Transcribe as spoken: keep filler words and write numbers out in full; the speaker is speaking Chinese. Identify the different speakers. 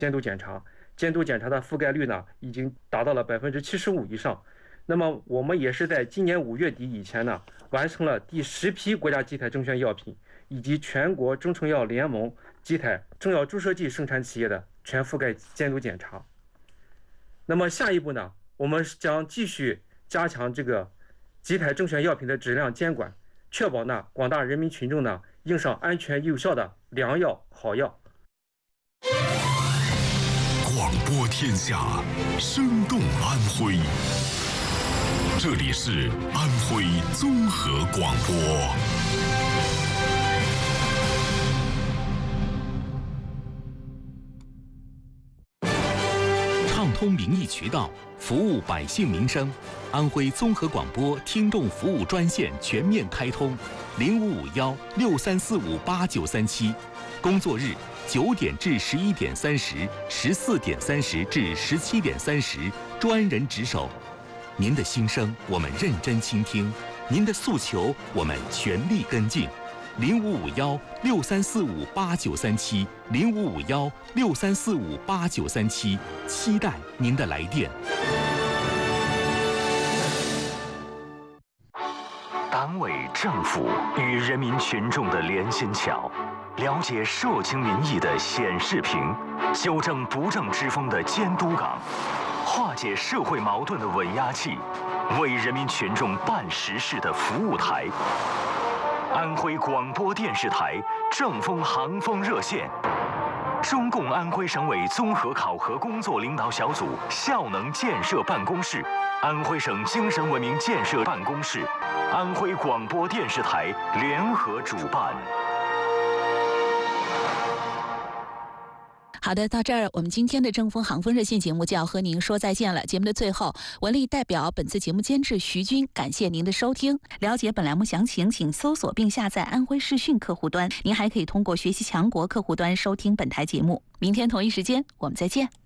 Speaker 1: 监督检查，监督检查的覆盖率呢已经达到了百分之七十五以上。那么我们也是在今年五月底以前呢，完成了第十批国家基台证券药品以及全国中成药联盟基台中药注射剂生产企业的全覆盖监督检查。那么下一步呢，我们将继续加强这个基台证券药品的质量监管，确保呢广大人民群众呢用上安全有效的良药好药。
Speaker 2: 广播天下，生动安徽。这里是安徽综合广播。
Speaker 3: 畅通民意渠道，服务百姓民生。安徽综合广播听众服务专线全面开通，零五五幺六三四五八九三七，工作日九点至十一点三十，十四点三十至十七点三十，专人值守。您的心声我们认真倾听，您的诉求我们全力跟进。零五五幺六三四五八九三七，零五五幺六三四五八九三七，期待您的来电。
Speaker 4: 党委政府与人民群众的连心桥，了解社情民意的显示屏，纠正不正之风的监督岗，化解社会矛盾的稳压器，为人民群众办实事的服务台。安徽广播电视台正风航风热线，中共安徽省委综合考核工作领导小组效能建设办公室，安徽省精神文明建设办公室，安徽广播电视台联合主办。
Speaker 5: 好的，到这儿我们今天的正风航风热线节目就要和您说再见了。节目的最后，文丽代表本次节目监制徐军，感谢您的收听。了解本栏目详情，请搜索并下载安徽视讯客户端。您还可以通过学习强国客户端收听本台节目。明天同一时间，我们再见。